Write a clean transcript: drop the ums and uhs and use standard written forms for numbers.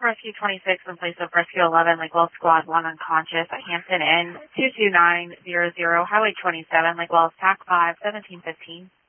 Rescue 26 in place of Rescue 11, Lake Wells Squad 1 unconscious at Hampton Inn, 22900, Highway 27, Lake Wells, TAC 5, 1715.